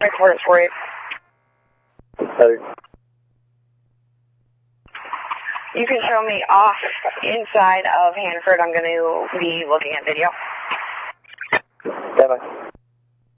Record it for you. Better. You can show me off inside of Hanford. I'm going to be looking at video. Bye-bye.